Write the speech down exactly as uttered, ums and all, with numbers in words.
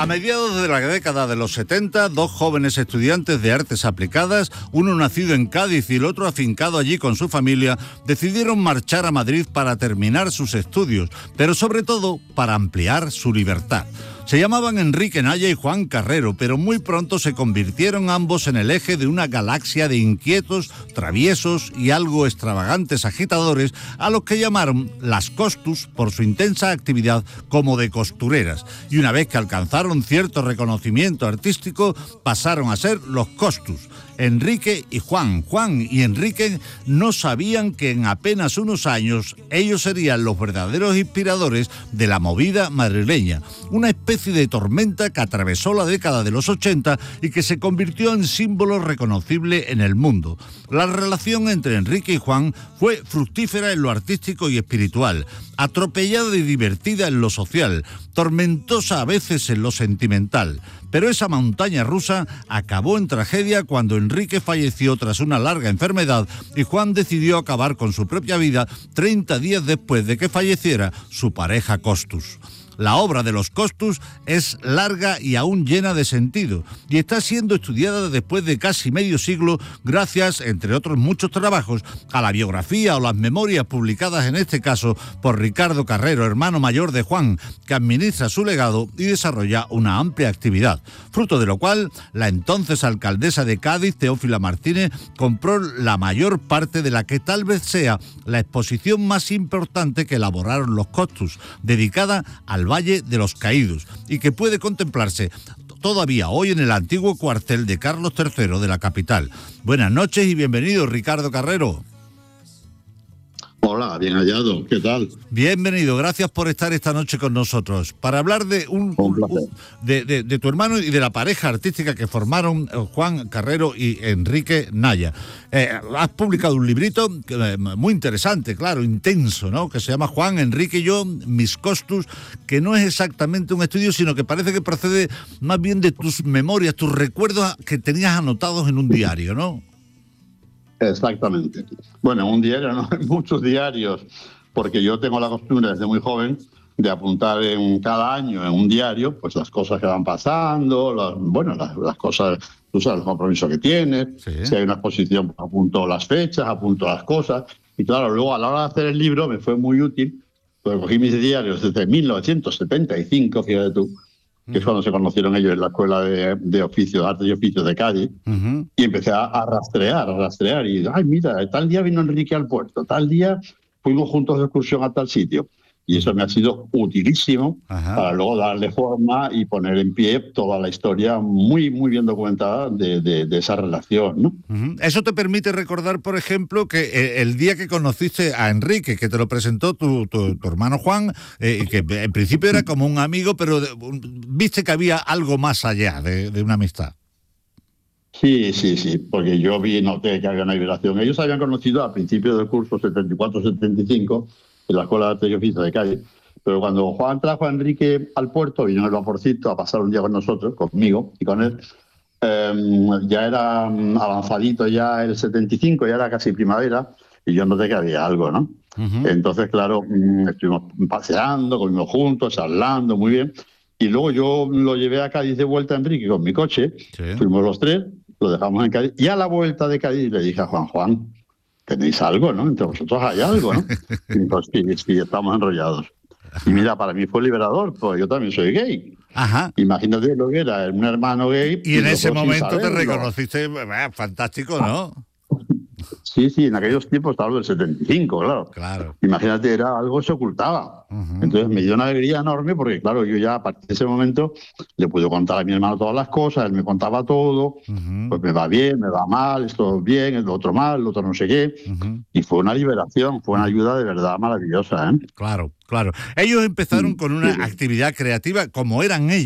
A mediados de la década de los setenta, dos jóvenes estudiantes de artes aplicadas, uno nacido en Cádiz y el otro afincado allí con su familia, decidieron marchar a Madrid para terminar sus estudios, pero sobre todo para ampliar su libertad. Se llamaban Enrique Naya y Juan Carrero, pero muy pronto se convirtieron ambos en el eje de una galaxia de inquietos, traviesos y algo extravagantes agitadores a los que llamaron las Costus por su intensa actividad como de costureras. Y una vez que alcanzaron cierto reconocimiento artístico, pasaron a ser los Costus. Enrique y Juan, Juan y Enrique no sabían que en apenas unos años ellos serían los verdaderos inspiradores de la movida madrileña, una especie de tormenta que atravesó la década de los ochenta y que se convirtió en símbolo reconocible en el mundo. La relación entre Enrique y Juan fue fructífera en lo artístico y espiritual, atropellada y divertida en lo social, tormentosa a veces en lo sentimental. Pero esa montaña rusa acabó en tragedia cuando Enrique falleció tras una larga enfermedad y Juan decidió acabar con su propia vida treinta días después de que falleciera su pareja Costus. La obra de los Costus es larga y aún llena de sentido y está siendo estudiada después de casi medio siglo gracias, entre otros muchos trabajos, a la biografía o las memorias publicadas en este caso por Ricardo Carrero, hermano mayor de Juan, que administra su legado y desarrolla una amplia actividad, fruto de lo cual la entonces alcaldesa de Cádiz, Teófila Martínez, compró la mayor parte de la que tal vez sea la exposición más importante que elaboraron los Costus, dedicada al Valle de los Caídos, y que puede contemplarse todavía hoy en el antiguo cuartel de Carlos tercero de la capital. Buenas noches y bienvenido, Ricardo Carrero. Hola, bien hallado, ¿qué tal? Bienvenido, gracias por estar esta noche con nosotros para hablar de un, un placer. De, de, de tu hermano y de la pareja artística que formaron Juan Carrero y Enrique Naya. Eh, has publicado un librito eh, muy interesante, claro, intenso, ¿no? Que se llama Juan, Enrique y yo, mis Costus, que no es exactamente un estudio, sino que parece que procede más bien de tus memorias, tus recuerdos que tenías anotados en un diario, ¿no? Exactamente. Bueno, un diario, no, muchos diarios, porque yo tengo la costumbre desde muy joven de apuntar en cada año en un diario, pues las cosas que van pasando, las, bueno, las, las cosas, tú sabes, el compromiso que tienes, sí. Si hay una exposición, apunto las fechas, apunto las cosas, y claro, luego a la hora de hacer el libro me fue muy útil, porque cogí mis diarios desde mil novecientos setenta y cinco, fíjate tú, que es cuando se conocieron ellos en la Escuela de, de Oficios, Artes y Oficios de Cádiz, uh-huh. Y empecé a, a rastrear, a rastrear, y, ay, mira, tal día vino Enrique al puerto, tal día fuimos juntos de excursión a tal sitio, y eso me ha sido utilísimo Ajá. para luego darle forma y poner en pie toda la historia muy, muy bien documentada de, de, de esa relación, ¿no? Uh-huh. Eso te permite recordar, por ejemplo, que el día que conociste a Enrique, que te lo presentó tu, tu, tu hermano Juan, eh, que en principio era como un amigo, pero viste que había algo más allá de, de una amistad. Sí, sí, sí, porque yo vi, noté que había una vibración. Ellos se habían conocido al principio del curso setenta y cuatro setenta y cinco, en la Escuela de Artes y Oficios de Cádiz, pero cuando Juan trajo a Enrique al puerto, vino en el vaporcito a pasar un día con nosotros, conmigo y con él, eh, ya era avanzadito ya el setenta y cinco, ya era casi primavera, y yo noté que había algo, ¿no? Uh-huh. Entonces, claro, estuvimos paseando, comimos juntos, charlando, muy bien, y luego yo lo llevé a Cádiz de vuelta a Enrique con mi coche, sí. Fuimos los tres, lo dejamos en Cádiz, y a la vuelta de Cádiz le dije a Juan, Juan, tenéis algo, ¿no? Entre vosotros hay algo, ¿no? Y pues sí, sí, estamos enrollados. Y mira, para mí fue liberador, porque yo también soy gay. Ajá. Imagínate lo que era, un hermano gay. Y, y en ese momento te reconociste, eh, fantástico, ¿no? Sí, sí, en aquellos tiempos, hablo del setenta y cinco, claro. Claro. Imagínate, era algo que se ocultaba. Uh-huh. Entonces me dio una alegría enorme porque, claro, yo ya a partir de ese momento le pude contar a mi hermano todas las cosas, él me contaba todo, uh-huh. Pues me va bien, me va mal, esto bien, el otro mal, el otro no sé qué. Uh-huh. Y fue una liberación, fue una ayuda de verdad maravillosa, ¿eh? Claro, claro. Ellos empezaron con una sí. actividad creativa como eran ellos.